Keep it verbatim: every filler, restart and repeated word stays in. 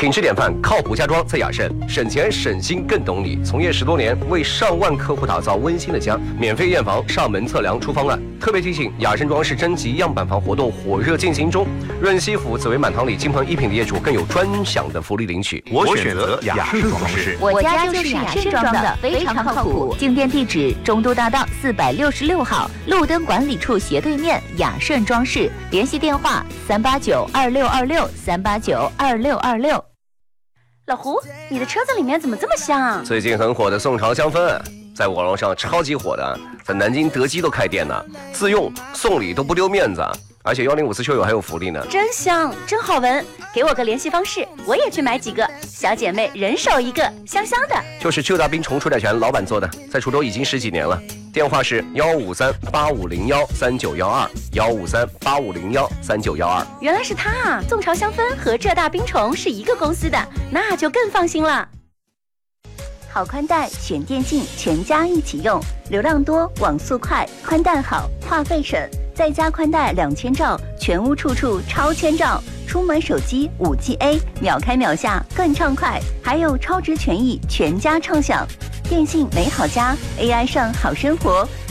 品质典范，靠谱家装在雅盛，省钱省心更懂你。从业十多年，为上万客户打造温馨的家，免费验房、上门测量、出方案。特别提醒，雅盛装饰征集样板房活动火热进行中，润西府紫薇满堂里金鹏一品的业主更有专享的福利领取。 我选择雅盛装饰， 我家就是雅盛装的，非常靠谱。进店地址：中都大道四百六十六号，路灯管理处斜对面，雅盛装饰。联系电话：三八九二六二六三八九二六二六。 老胡，你的车子里面怎么这么香啊？ 最近很火的宋朝香氛，在网络上超级火的，在南京德基都开店呢，自用送礼都不丢面子，而且幺零五四秋友还有福利呢。 真香，真好闻，给我个联系方式，我也去买几个。小姐妹人手一个，香香的。 就是邱大兵虫除甲醛老板做的，在滁州已经十几年了。电话是幺五三八五零幺三九幺二，幺五三八五零幺三九幺二。 原来是他啊！宋朝香氛和浙大冰虫是一个公司的，那就更放心了。 好宽带选电信，全家一起用，流量多，网速快，宽带好，话费省，再加宽带两千兆，全屋处处超千兆。出门手机 五 G A， 秒开秒下更畅快，还有超值权益，全家畅享。电信美好家 ，A I 上好生活，